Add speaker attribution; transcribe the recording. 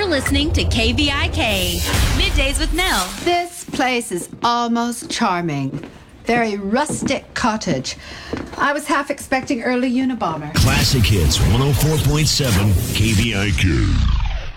Speaker 1: listening to KVIK, Middays with Nell.
Speaker 2: This place is almost charming. Very rustic cottage. I was half expecting early Unabomber.
Speaker 3: Classic Hits 104.7 KVIK.